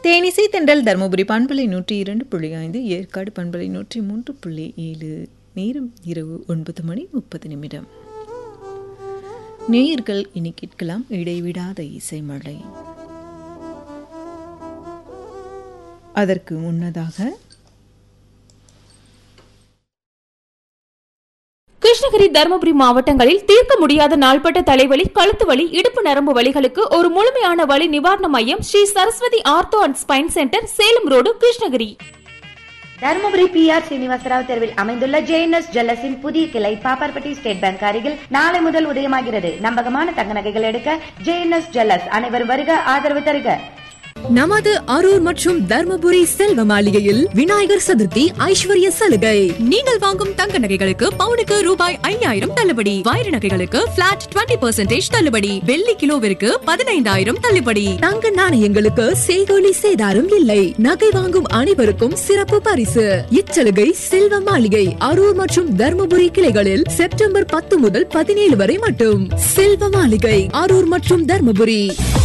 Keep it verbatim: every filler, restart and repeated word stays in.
தேனிசை தென்றல் தருமபுரி பண்பலை நூற்றி இரண்டு புள்ளி ஐந்து, ஏற்காடு பண்பலை நூற்றி மூன்று புள்ளி ஏழு. நேரம் இரவு ஒன்பது மணி முப்பது நிமிடம். நேயர்கள் இனி கேட்கலாம் இடைவிடாத இசை மழை. அதற்கு முன்னதாக கிருஷ்ணகிரி, தருமபுரி மாவட்டங்களில் தீர்க்க முடியாத நாள்பட்ட தலைவலி, கழுத்து வலி, இடுப்பு நரம்பு வலிகளுக்கு ஒரு முழுமையான வலி நிவாரண மையம் Sri Saraswati ortho and spine centre, Salem road, Krishnagiri. Dharmapuri B R Srinivasa Rao தெருவில் அமைந்துள்ள ஜேஎன்எஸ் ஜுவல்லர்ஸின் புதிய கிளை பாப்பார்பட்டி ஸ்டேட் பேங்க் அருகில் நாளை முதல் உதயமாகிறது. நம்பகமான தங்க நகைகள் எடுக்க ஜேஎன்எஸ் ஜுவல்லர்ஸ். அனைவரும் வருக, ஆதரவு தருக. நமது அரூர் மற்றும் தர்மபுரி செல்வ மாளிகையில் விநாயகர் சதுர்த்தி ஐஸ்வர்ய சலுகை. நீங்கள் வாங்கும் தங்க நகைகளுக்கு பவுனுக்கு ரூபாய் ஐயாயிரம் தள்ளுபடி, வைர நகைகளுக்கு பிளாட் இருபது பர்சன்டேஜ் தள்ளுபடி, வெள்ளி கிலோவிற்கு பதினைந்தாயிரம் தள்ளுபடி, தங்க நாணயங்களுக்கு செய்கூலி சேதாரம் இல்லை. நகை வாங்கும் அனைவருக்கும் சிறப்பு பரிசு. இச்சலுகை செல்வ மாளிகை அரூர் மற்றும் தர்மபுரி கிளைகளில் செப்டம்பர் பத்து முதல் பதினேழு வரை மட்டும். செல்வ மாளிகை அரூர் மற்றும் தர்மபுரி.